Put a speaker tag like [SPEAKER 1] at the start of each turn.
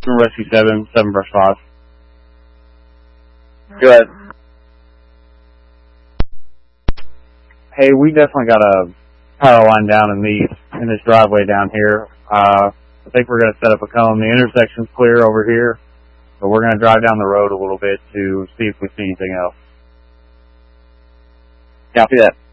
[SPEAKER 1] Rescue 7, 7 brush 5.
[SPEAKER 2] Go ahead.
[SPEAKER 1] Hey, we definitely got a power line down in this driveway down here. I think we're going to set up a cone. The intersection's clear over here, but we're going to drive down the road a little bit to see if we see anything else.
[SPEAKER 2] Copy that.